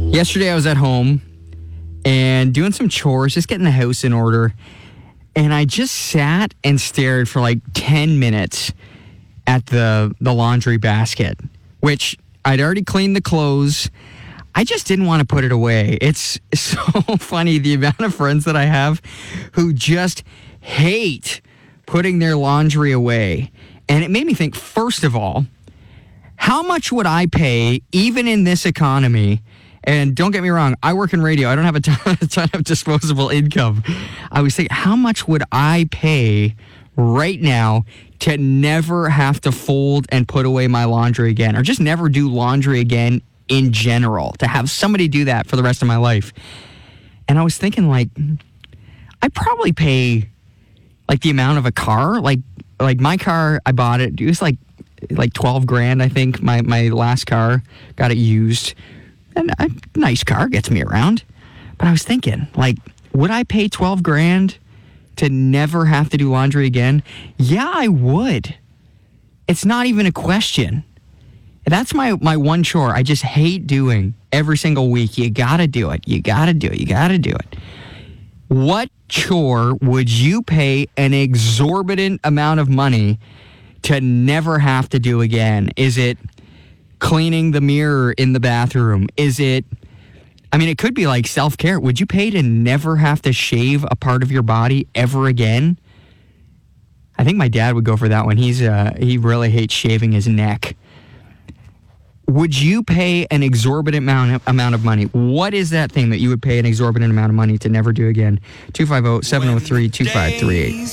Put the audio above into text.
Yesterday I was at home and doing some chores, just getting the house in order. And I just sat and stared for like 10 minutes at the laundry basket, which I'd already cleaned the clothes. I just didn't want to put it away. It's so funny, the amount of friends that I have who just hate putting their laundry away. And it made me think, first of all, how much would I pay, even in this economy? And don't get me wrong, I work in radio. I don't have a ton of disposable income. I was thinking, how much would I pay right now to never have to fold and put away my laundry again, or just never do laundry again in general, to have somebody do that for the rest of my life? And I was thinking, like, I'd probably pay like the amount of a car. Like my car, I bought it. It was like 12 grand, I think. My last car, got it used. And a nice car gets me around. But I was thinking, like, would I pay 12 grand to never have to do laundry again? Yeah, I would. It's not even a question. That's my one chore I just hate doing every single week. You gotta do it. You gotta do it. You gotta do it. What chore would you pay an exorbitant amount of money to never have to do again? Is it cleaning the mirror in the bathroom? Is it, I mean, it could be like self-care. Would you pay to never have to shave a part of your body ever again? I think my dad would go for that one. He really hates shaving his neck. Would you pay an exorbitant amount of money? What is that thing that you would pay an exorbitant amount of money to never do again? 250-703-2538.